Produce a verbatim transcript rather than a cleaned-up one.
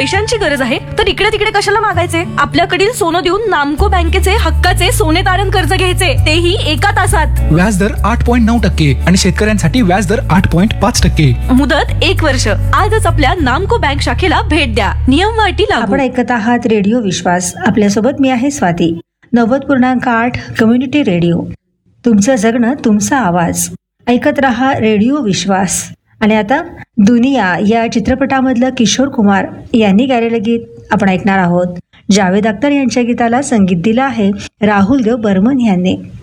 पैशांची गरज आहे तर इकडे तिकडे कशाला मागायचे? आपल्याकडील सोनं देऊन नामको बँकेचे हक्काचे सोने तारण कर्ज घ्यायचे, तेही एका तासात. व्याजदर आठ पॉईंट नऊ टक्के आणि शेतकऱ्यांसाठी व्याजदर आठ पॉईंट पाच टक्के. मुदत एक वर्ष. आजच आपल्या नामको बँक शाखेला भेट द्या. नियम व अटी लागू. आपण ऐकत आहात रेडिओ विश्वास. आपल्यासोबत मी आहे स्वाती. नव्वद पूर्णांक आठ कम्युनिटी रेडिओ. तुमचं जगणं तुमचा आवाज. ऐकत रहा रेडिओ विश्वास. आणि आता दुनिया या चित्रपटामधलं किशोर कुमार यांनी गायलेलं गीत आपण ऐकणार आहोत. जावेद अख्तर यांच्या गीताला संगीत दिलं आहे राहुल देव बर्मन यांनी.